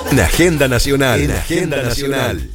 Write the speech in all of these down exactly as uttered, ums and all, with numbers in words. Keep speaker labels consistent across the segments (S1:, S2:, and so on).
S1: En Agenda Nacional. En Agenda Nacional.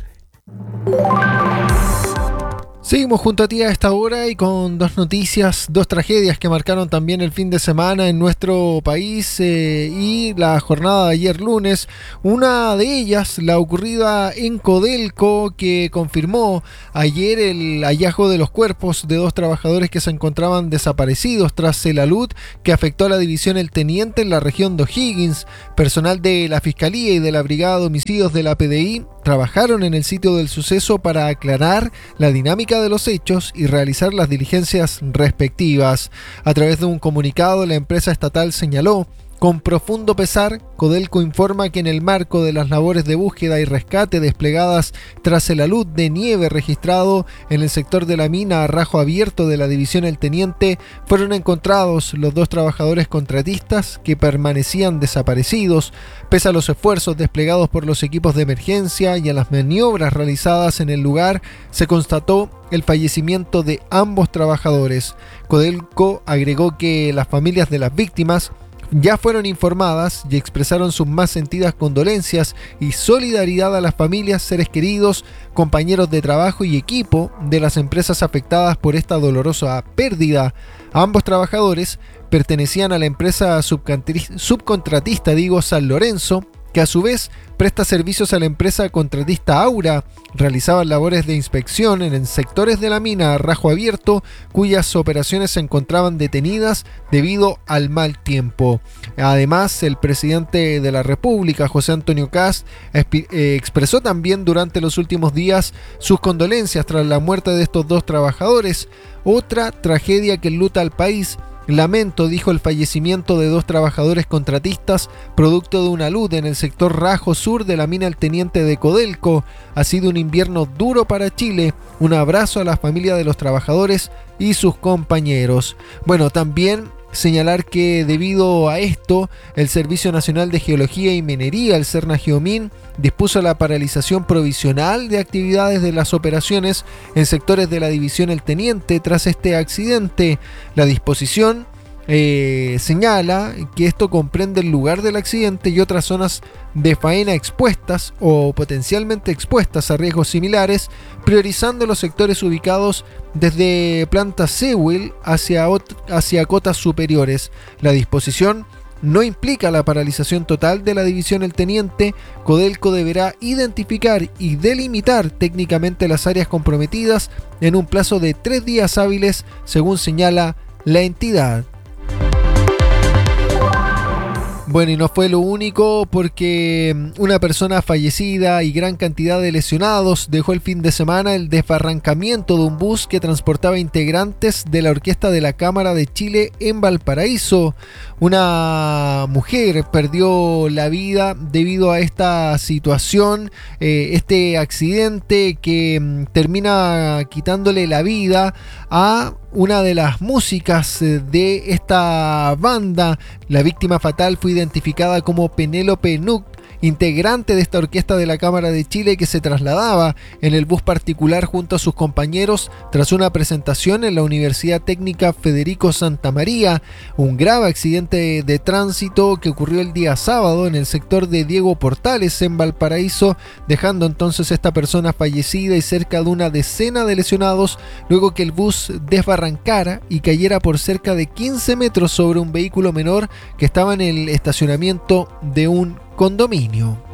S2: Seguimos junto a ti a esta hora y con dos noticias, dos tragedias que marcaron también el fin de semana en nuestro país eh, y la jornada de ayer lunes. Una de ellas, la ocurrida en Codelco, que confirmó ayer el hallazgo de los cuerpos de dos trabajadores que se encontraban desaparecidos tras el alud que afectó a la división El Teniente en la región de O'Higgins. Personal de la Fiscalía y de la Brigada de Homicidios de la P D I trabajaron en el sitio del suceso para aclarar la dinámica de los hechos y realizar las diligencias respectivas. A través de un comunicado, la empresa estatal señaló: con profundo pesar, Codelco informa que en el marco de las labores de búsqueda y rescate desplegadas tras el alud de nieve registrado en el sector de la mina a Rajo Abierto de la división El Teniente, fueron encontrados los dos trabajadores contratistas que permanecían desaparecidos. Pese a los esfuerzos desplegados por los equipos de emergencia y a las maniobras realizadas en el lugar, se constató el fallecimiento de ambos trabajadores. Codelco agregó que las familias de las víctimas ya fueron informadas y expresaron sus más sentidas condolencias y solidaridad a las familias, seres queridos, compañeros de trabajo y equipo de las empresas afectadas por esta dolorosa pérdida. Ambos trabajadores pertenecían a la empresa subcontratista digo San Lorenzo, que a su vez presta servicios a la empresa contratista Aura. Realizaban labores de inspección en sectores de la mina a Rajo Abierto, cuyas operaciones se encontraban detenidas debido al mal tiempo. Además, el presidente de la República, José Antonio Kast, eh, expresó también durante los últimos días sus condolencias tras la muerte de estos dos trabajadores. Otra tragedia que enluta al país. Lamento, dijo, el fallecimiento de dos trabajadores contratistas producto de una alud en el sector Rajo Sur de la mina El Teniente de Codelco. Ha sido un invierno duro para Chile. Un abrazo a la familia de los trabajadores y sus compañeros. Bueno, también señalar que debido a esto, el Servicio Nacional de Geología y Minería, el SERNAGEOMIN, dispuso la paralización provisional de actividades de las operaciones en sectores de la división El Teniente tras este accidente. La disposición eh, señala que esto comprende el lugar del accidente y otras zonas de faena expuestas o potencialmente expuestas a riesgos similares, priorizando los sectores ubicados desde Planta Sewell hacia, hacia cotas superiores. La disposición no implica la paralización total de la división El Teniente. Codelco deberá identificar y delimitar técnicamente las áreas comprometidas en un plazo de tres días hábiles, según señala la entidad. Bueno, y no fue lo único, porque una persona fallecida y gran cantidad de lesionados dejó el fin de semana el desbarrancamiento de un bus que transportaba integrantes de la Orquesta de la Cámara de Chile en Valparaíso. Una mujer perdió la vida debido a esta situación, eh, este accidente que mm, termina quitándole la vida a una de las músicas de esta banda. La víctima fatal fue identificada como Penélope Nuc, integrante de esta Orquesta de la Cámara de Chile, que se trasladaba en el bus particular junto a sus compañeros tras una presentación en la Universidad Técnica Federico Santa María. Un grave accidente de tránsito que ocurrió el día sábado en el sector de Diego Portales en Valparaíso, dejando entonces a esta persona fallecida y cerca de una decena de lesionados, luego que el bus desbarrancara y cayera por cerca de quince metros sobre un vehículo menor que estaba en el estacionamiento de un condominio.